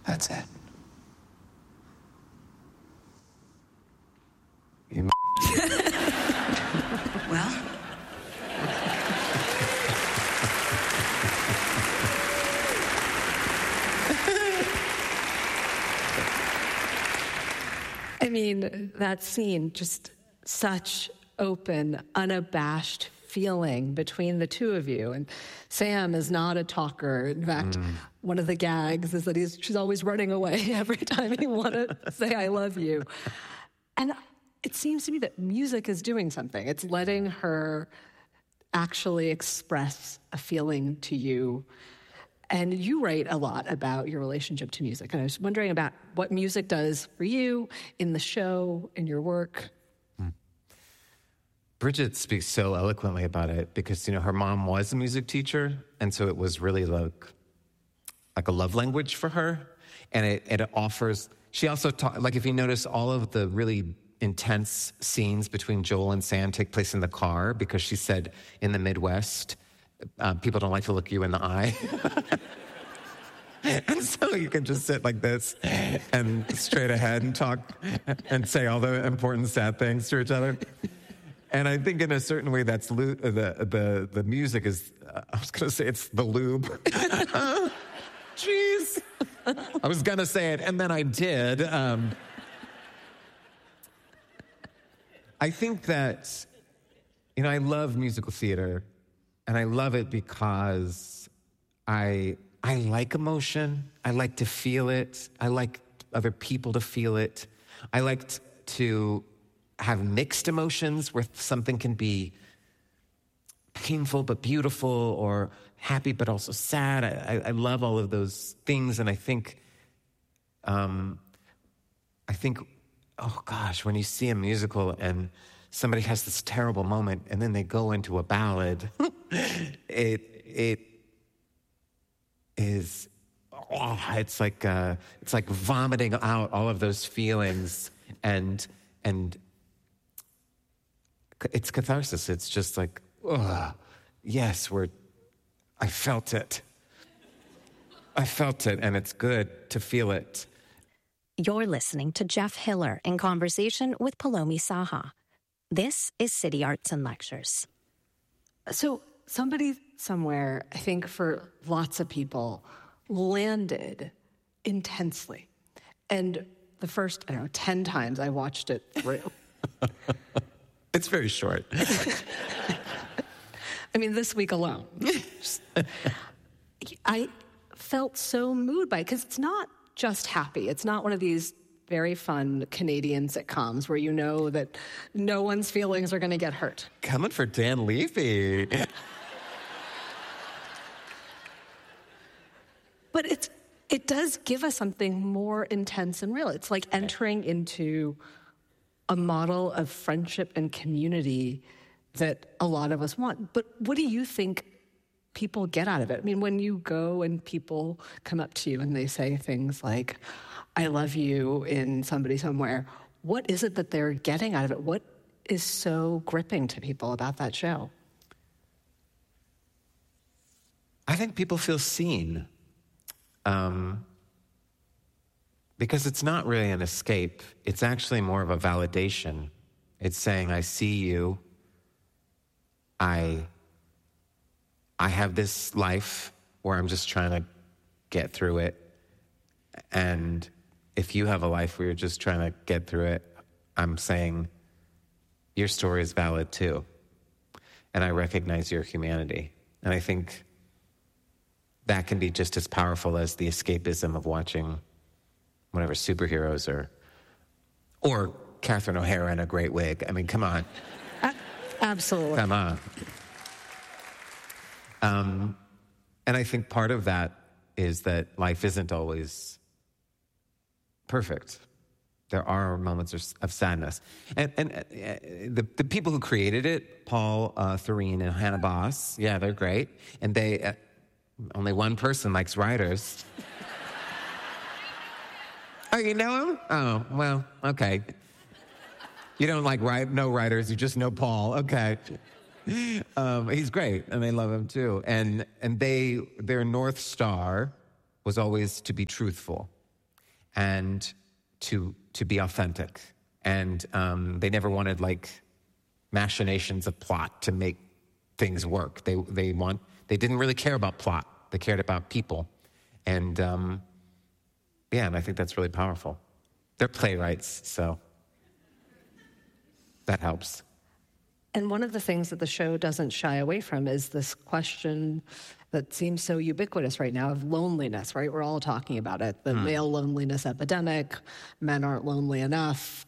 That's it. Well? I mean, that scene, just such open, unabashed feeling between the two of you. And Sam is not a talker. In fact, one of the gags is that she's always running away every time you want to say, I love you. And it seems to me that music is doing something. It's letting her actually express a feeling to you. And you write a lot about your relationship to music. And I was wondering about what music does for you in the show, in your work. Bridget speaks so eloquently about it because, her mom was a music teacher. And so it was really like a love language for her. And it offers, she also taught, if you notice, all of the really intense scenes between Joel and Sam take place in the car because she said in the Midwest, people don't like to look you in the eye. And so you can just sit like this and straight ahead and talk and say all the important, sad things to each other. And I think in a certain way that's the music is, I was going to say it's the lube. Jeez. I was going to say it and then I did. I think that, I love musical theater. And I love it because I like emotion. I like to feel it. I like other people to feel it. I like to have mixed emotions where something can be painful but beautiful or happy but also sad. I love all of those things. And I think, oh gosh, when you see a musical and somebody has this terrible moment and then they go into a ballad, it is, it's like vomiting out all of those feelings and it's catharsis. It's just like, yes, I felt it. And it's good to feel it. You're listening to Jeff Hiller in conversation with Palomi Saha. This is City Arts and Lectures. So somebody somewhere, I think for lots of people, landed intensely. And the first, 10 times I watched it through. It's very short. This week alone. I felt so moved by it because it's not just happy. It's not one of these very fun Canadian sitcoms where you know that no one's feelings are going to get hurt. Coming for Dan Levy. But it does give us something more intense and real. It's like entering into a model of friendship and community that a lot of us want. But what do you think people get out of it? When you go and people come up to you and they say things like, I love you in Somebody Somewhere, what is it that they're getting out of it? What is so gripping to people about that show? I think people feel seen. Because it's not really an escape. It's actually more of a validation. It's saying, I see you. I have this life where I'm just trying to get through it. And if you have a life where you're just trying to get through it, I'm saying your story is valid too. And I recognize your humanity. And I think that can be just as powerful as the escapism of watching whatever superheroes or Catherine O'Hara in a great wig. Come on. Absolutely. Come on. And I think part of that is that life isn't always perfect. There are moments of sadness. And the people who created it, Paul Thurene and Hannah Boss, yeah, they're great. And they, only one person likes writers. Oh, you know him? Oh, well, okay. You don't know writers, you just know Paul. Okay. He's great, and they love him too. And their North Star was always to be truthful. and to be authentic. And they never wanted like machinations of plot to make things work. They didn't really care about plot. They cared about people. And and I think that's really powerful. They're playwrights, so that helps. And one of the things that the show doesn't shy away from is this question that seems so ubiquitous right now of loneliness, right? We're all talking about it. The male loneliness epidemic, men aren't lonely enough.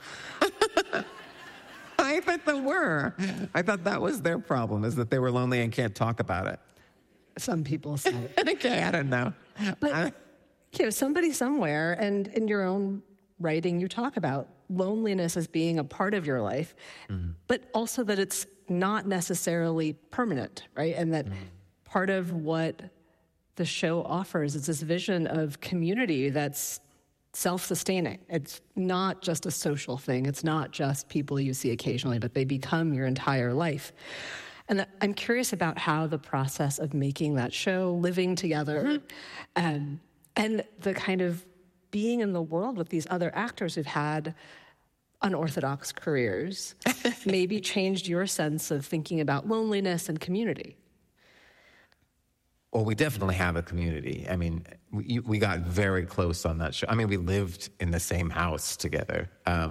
I thought they were. I thought that was their problem, is that they were lonely and can't talk about it. Some people say. Okay, I don't know. But, somebody somewhere, and in your own writing, you talk about loneliness as being a part of your life, but also that it's not necessarily permanent, right? And that part of what the show offers is this vision of community that's self-sustaining. It's not just a social thing. It's not just people you see occasionally, but they become your entire life. And I'm curious about how the process of making that show, living together, and the kind of being in the world with these other actors who've had unorthodox careers maybe changed your sense of thinking about loneliness and community. Well, we definitely have a community. I mean, we got very close on that show. I mean, we lived in the same house together.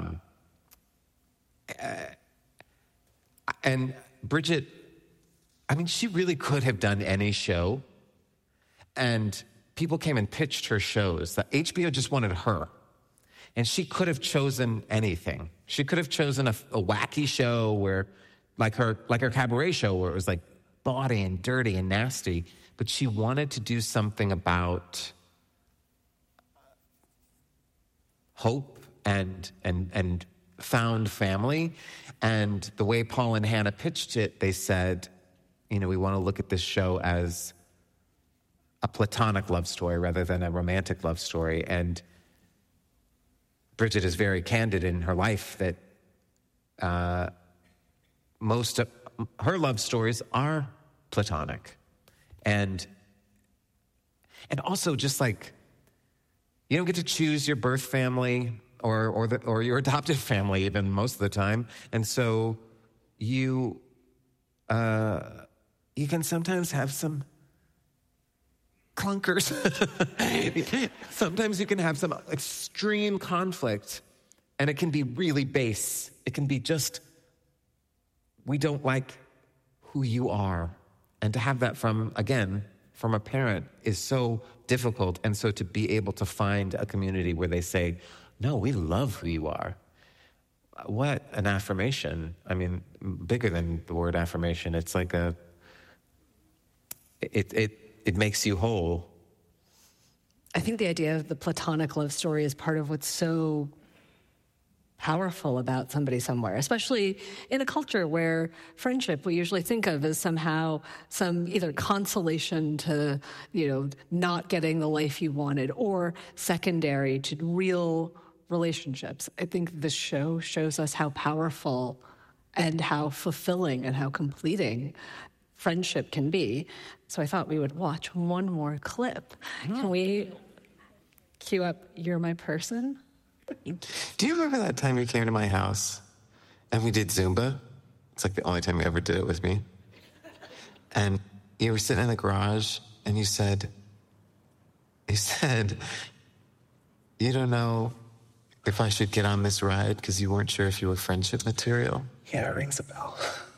And Bridget, I mean, she really could have done any show. And people came and pitched her shows. The HBO just wanted her. And she could have chosen anything. She could have chosen a wacky show where, like her cabaret show, where it was like bawdy and dirty and nasty. But she wanted to do something about hope and found family. And the way Paul and Hannah pitched it, they said, we want to look at this show as a platonic love story rather than a romantic love story. And Bridget is very candid in her life that most of her love stories are platonic. And also just like, you don't get to choose your birth family or your adopted family even most of the time. And so you can sometimes have some clunkers. Sometimes you can have some extreme conflict, and it can be really base. It can be just, we don't like who you are. And to have that from a parent is so difficult. And so to be able to find a community where they say, no, we love who you are. What an affirmation. I mean, bigger than the word affirmation. It's like it makes you whole. I think the idea of the platonic love story is part of what's so powerful about somebody somewhere, especially in a culture where friendship we usually think of as somehow some either consolation to, not getting the life you wanted or secondary to real relationships. I think this show shows us how powerful and how fulfilling and how completing friendship can be. So I thought we would watch one more clip. Can we cue up You're My Person? Do you remember that time you came to my house and we did Zumba? It's like the only time you ever did it with me. And you were sitting in the garage and you said, you don't know if I should get on this ride because you weren't sure if you were friendship material. Yeah, it rings a bell.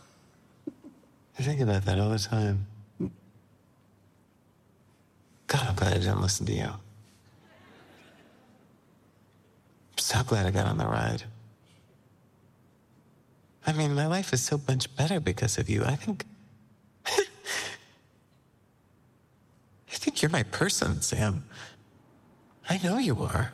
I think about that all the time. God, I'm glad I didn't listen to you. I'm so glad I got on the ride. I mean, my life is so much better because of you. I think you're my person, Sam. I know you are.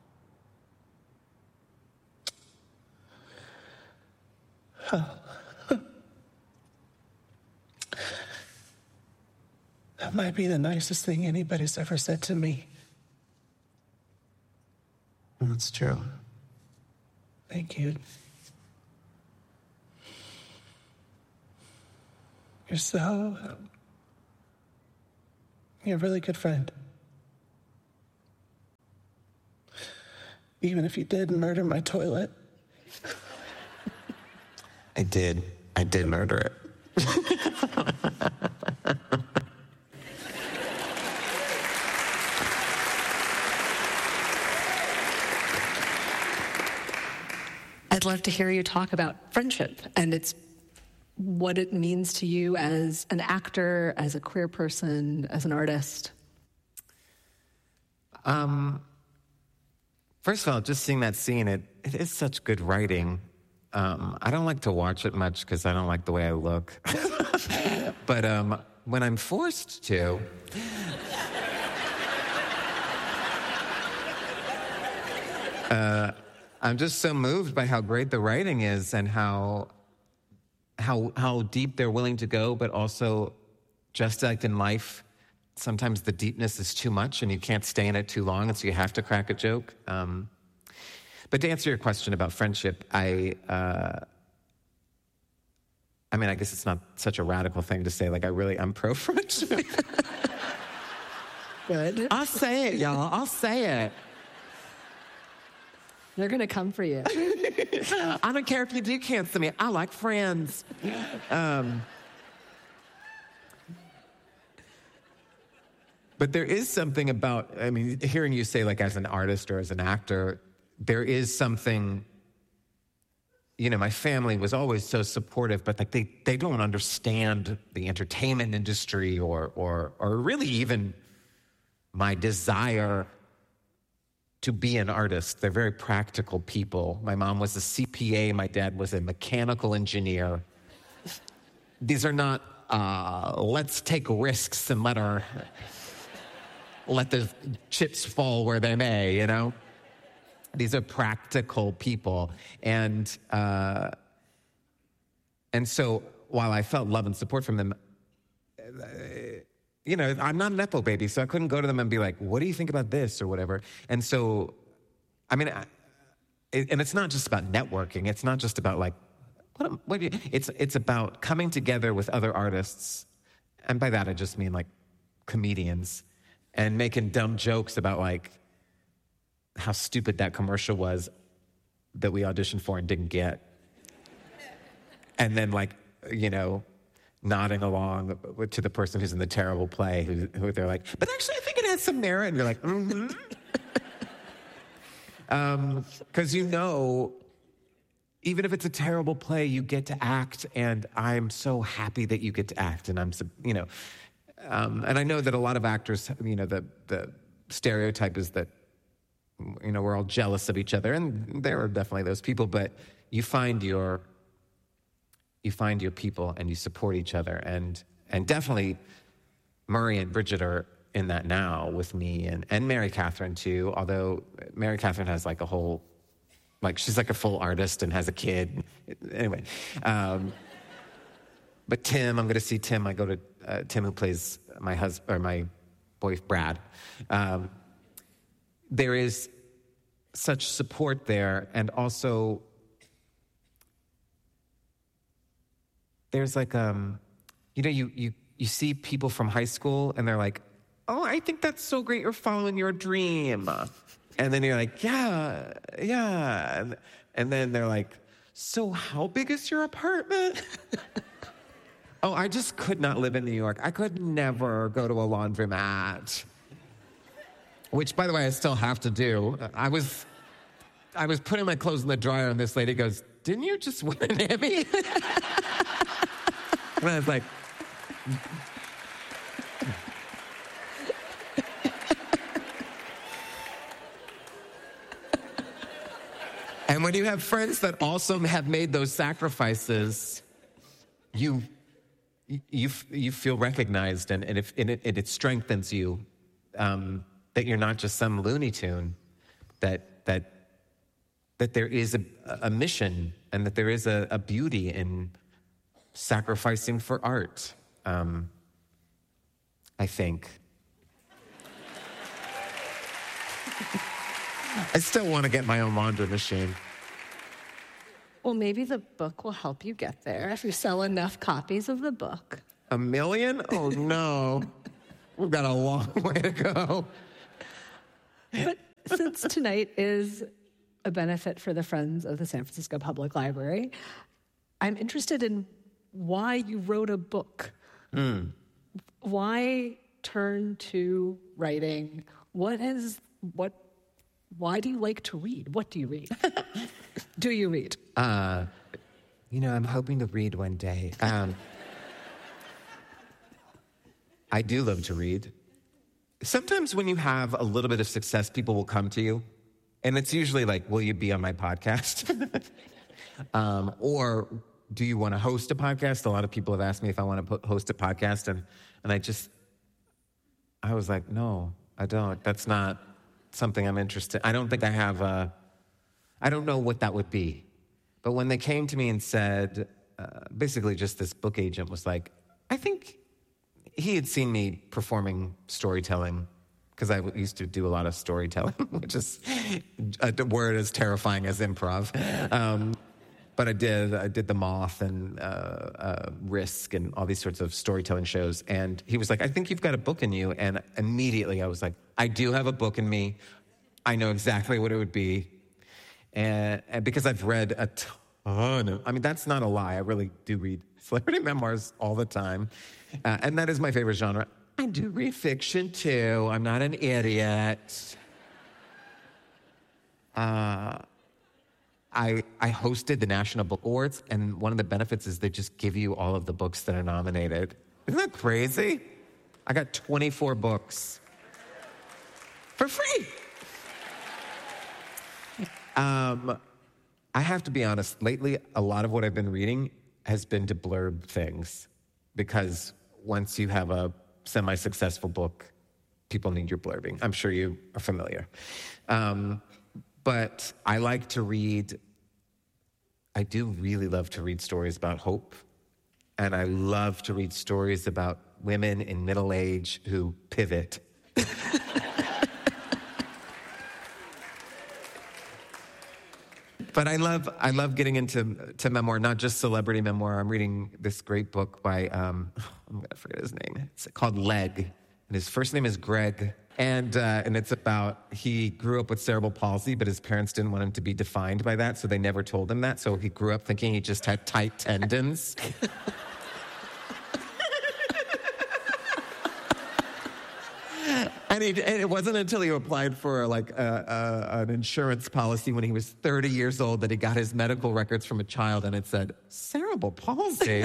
That might be the nicest thing anybody's ever said to me. That's true. Thank you. You're a really good friend. even if you did murder my toilet. I did murder it. I'd love to hear you talk about friendship and what it means to you as an actor, as a queer person, as an artist. First of all, just seeing that scene, it is such good writing. I don't like to watch it much because I don't like the way I look. But when I'm forced to, I'm just so moved by how great the writing is and how deep they're willing to go, but also, just like in life, sometimes the deepness is too much and you can't stay in it too long, and so you have to crack a joke. But to answer your question about friendship, I mean, I guess it's not such a radical thing to say, like, I'm pro-friendship. Good. I'll say it, y'all. I'll say it. They're going to come for you. I don't care if you do cancel me. I like friends. But there is something about, I mean, hearing you say, like, as an artist or as an actor, there is something, you know, my family was always so supportive, but like they don't understand the entertainment industry or really even my desire to be an artist. They're very practical people. My mom was a CPA. My dad was a mechanical engineer. These are not, let's take risks and let the chips fall where they may, you know? These are practical people. And so while I felt love and support from them, you know, I'm not a Nepo baby, so I couldn't go to them and be like, what do you think about this or whatever? And so, I mean, and it's not just about networking. It's not just about like, it's about coming together with other artists. And by that, I just mean like comedians, and making dumb jokes about like how stupid that commercial was that we auditioned for and didn't get. And then like, you know, nodding along to the person who's in the terrible play, who they're like, but actually I think it has some merit. And you're like, mm-hmm. 'Cause you know, even if it's a terrible play, you get to act, and I'm so happy that you get to act. And you know, and I know that a lot of actors, you know, the stereotype is that, you know, we're all jealous of each other, and there are definitely those people, but you find your people and you support each other, and definitely Murray and Bridget are in that now with me, and Mary Catherine too, although Mary Catherine has like a whole, like she's like a full artist and has a kid. Anyway, but Tim, I'm going to see Tim. I go to Tim, who plays my husband, or my boyfriend, Brad. There is such support there, and also there's like, you know, you see people from high school, and they're like, oh, I think that's so great, you're following your dream. And then you're like, yeah. And then they're like, so how big is your apartment? Oh, I just could not live in New York. I could never go to a laundromat. Which, by the way, I still have to do. I was putting my clothes in the dryer, and this lady goes, didn't you just win an Emmy? And I was like... And when you have friends that also have made those sacrifices, you feel recognized, and it strengthens you, that you're not just some Looney Tune, that there is a mission, and that there is a beauty in sacrificing for art, I think. I still want to get my own laundry machine. Well, maybe the book will help you get there if you sell enough copies of the book. 1 million? Oh, no. We've got a long way to go. But since tonight is a benefit for the Friends of the San Francisco Public Library. I'm interested in why you wrote a book. Why turn to writing? Why do you like to read? What do you read? Do you read? I'm hoping to read one day. I do love to read. Sometimes when you have a little bit of success, people will come to you. And it's usually like, will you be on my podcast? Or do you want to host a podcast? A lot of people have asked me if I want to host a podcast. And I was like, no, I don't. That's not something I'm interested in. I don't think I have I don't know what that would be. But when they came to me and said, basically just this book agent was like, I think he had seen me performing storytelling, because I used to do a lot of storytelling, which is a word as terrifying as improv. But I did The Moth and Risk and all these sorts of storytelling shows. And he was like, I think you've got a book in you. And immediately I was like, I do have a book in me. I know exactly what it would be. And because I've read a ton of, that's not a lie. I really do read celebrity memoirs all the time. And that is my favorite genre. I do read fiction too. I'm not an idiot. I hosted the National Book Awards, and one of the benefits is they just give you all of the books that are nominated. Isn't that crazy? I got 24 books for free. I have to be honest, lately, a lot of what I've been reading has been to blurb things, because once you have a semi-successful book, people need your blurbing. I'm sure you are familiar. But I like to read, I do really love to read stories about hope. And I love to read stories about women in middle age who pivot. But I love getting into memoir, not just celebrity memoir. I'm reading this great book by, I'm going to forget his name. It's called Leg. And his first name is Greg. And it's about, he grew up with cerebral palsy, but his parents didn't want him to be defined by that, so they never told him that. So he grew up thinking he just had tight tendons. And it wasn't until he applied for an insurance policy when he was 30 years old that he got his medical records from a child, and it said, cerebral palsy.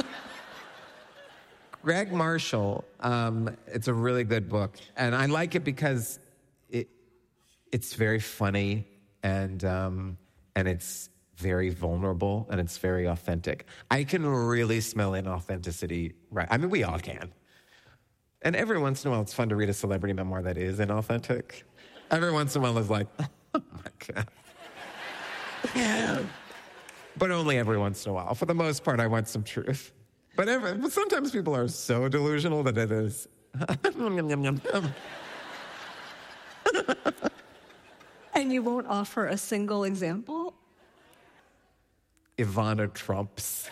Greg Marshall, it's a really good book. And I like it because it's very funny, and it's very vulnerable, and it's very authentic. I can really smell inauthenticity, right? I mean, we all can. And every once in a while, it's fun to read a celebrity memoir that is inauthentic. Every once in a while, it's like, oh my God. But only every once in a while. For the most part, I want some truth. But sometimes people are so delusional that it is. And you won't offer a single example? Ivana Trump's.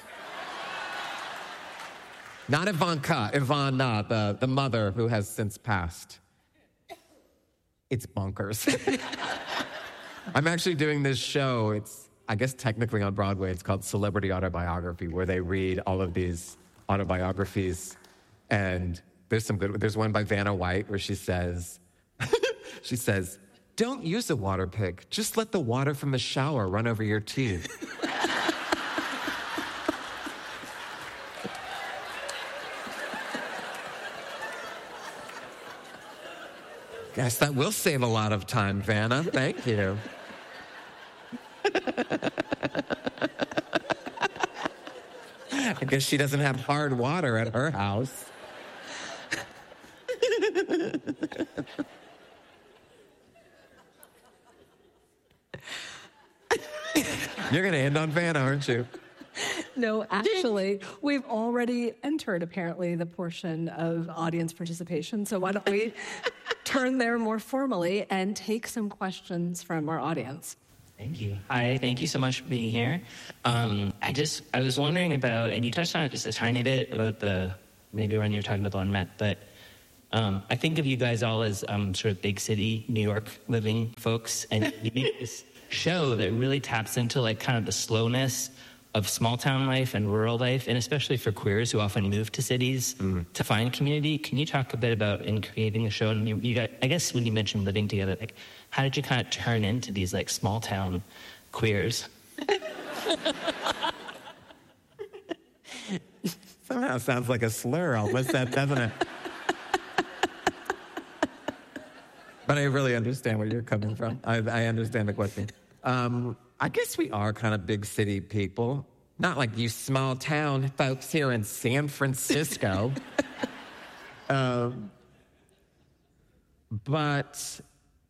Not Ivanka, Ivana, the mother who has since passed. It's bonkers. I'm actually doing this show. It's, I guess technically on Broadway, it's called Celebrity Autobiography, where they read all of these autobiographies. And there's one by Vanna White where she says, don't use a water pick. Just let the water from the shower run over your teeth. Guess that will save a lot of time, Vanna. Thank you. I guess she doesn't have hard water at her house. You're going to end on Vanna, aren't you? No, actually, we've already entered, apparently, the portion of audience participation. So why don't we turn there more formally and take some questions from our audience. Thank you. Hi, thank you so much for being here. I was wondering about, and you touched on it just a tiny bit, about maybe when you were talking about the unmet, but I think of you guys all as sort of big city, New York living folks, and you make show that really taps into like kind of the slowness of small town life and rural life, and especially for queers who often move to cities to find community. Can you talk a bit about in creating the show? And you got, I guess when you mentioned living together, like how did you kind of turn into these like small town queers? Somehow sounds like a slur almost, that, doesn't it? But I really understand where you're coming from. I understand the question. I guess we are kind of big city people. Not like you small town folks here in San Francisco. But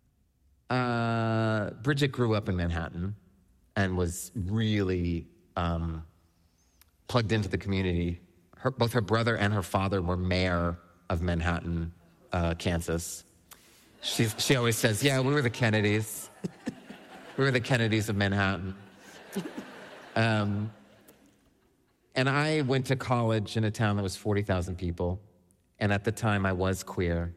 Bridget grew up in Manhattan and was really plugged into the community. Both her brother and her father were mayor of Manhattan, Kansas. She always says, yeah, we were the Kennedys. We were the Kennedys of Manhattan. And I went to college in a town that was 40,000 people. And at the time, I was queer.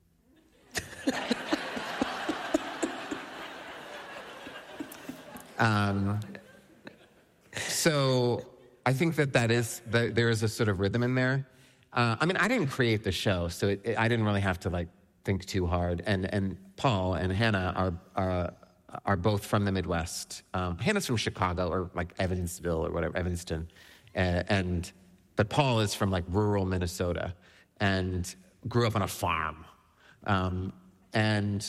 So I think there is a sort of rhythm in there. I mean, I didn't create the show, so I didn't really have to like think too hard. And Paul and Hannah are both from the Midwest. Hannah's from Chicago or like Evansville or whatever, Evanston, but Paul is from like rural Minnesota and grew up on a farm. And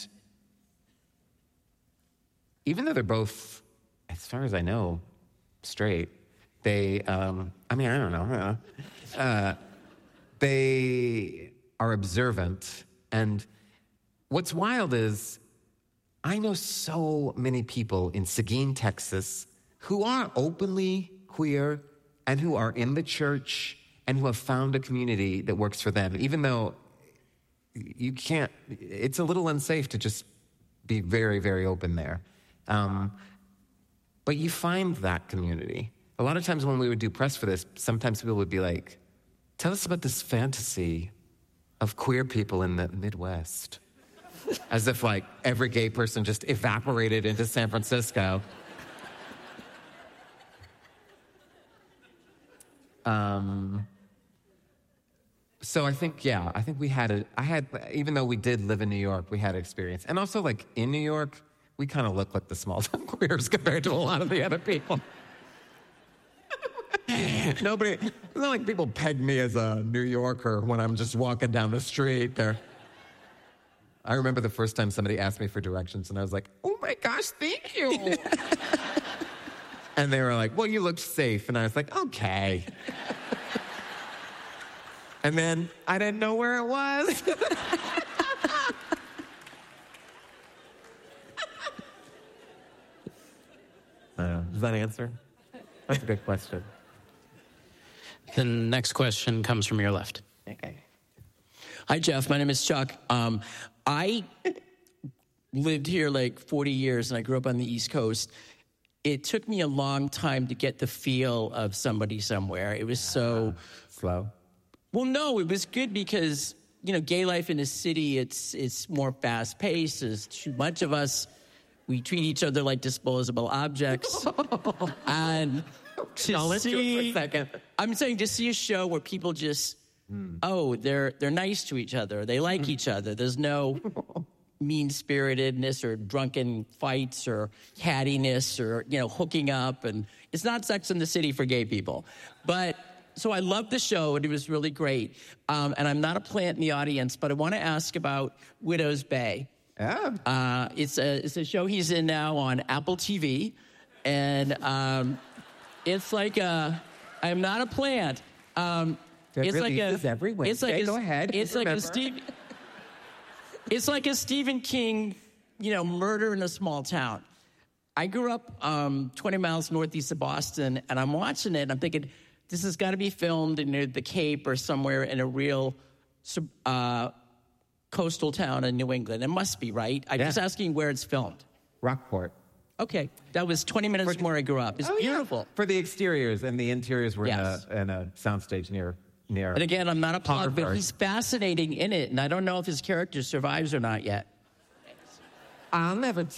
even though they're both, as far as I know, straight, they, I mean, I don't know. They are observant. And what's wild is I know so many people in Seguin, Texas, who are openly queer and who are in the church and who have found a community that works for them, even though you can't, it's a little unsafe to just be very, very open there. But you find that community. A lot of times when we would do press for this, sometimes people would be like, tell us about this fantasy of queer people in the Midwest. As if like every gay person just evaporated into San Francisco. So I think we had even though we did live in New York, we had experience. And also like in New York, we kind of look like the small town queers compared to a lot of the other people. It's not like people peg me as a New Yorker when I'm just walking down the street. I remember the first time somebody asked me for directions and I was like, oh my gosh, thank you. And they were like, well, you looked safe. And I was like, okay. And then I didn't know where it was. Does that answer? That's a good question. The next question comes from your left. Okay. Hi, Jeff. My name is Chuck. I lived here like 40 years, and I grew up on the East Coast. It took me a long time to get the feel of somebody somewhere. It was so... Slow? Well, no, it was good because, gay life in a city, it's more fast-paced. There's too much of us. We treat each other like disposable objects. And to see... For a second. I'm saying to see a show where people just... they're nice to each other. They like each other. There's no mean-spiritedness or drunken fights or cattiness or, hooking up. And it's not Sex in the City for gay people. But so I loved the show, and it was really great. And I'm not a plant in the audience, but I want to ask about Widow's Bay. Yeah. It's a show he's in now on Apple TV. And it's like I'm not a plant. It's like every Wednesday. Go ahead. It's like a Stephen King, Murder in a Small Town. I grew up 20 miles northeast of Boston, and I'm watching it, and I'm thinking, this has got to be filmed in the Cape or somewhere in a real coastal town in New England. It must be, right? I'm just asking where it's filmed. Rockport. Okay. That was 20 minutes from where I grew up. It's beautiful. Yeah. For the exteriors, and the interiors were in a soundstage near. And again, I'm not a plug, but he's fascinating in it, and I don't know if his character survives or not yet. I'll never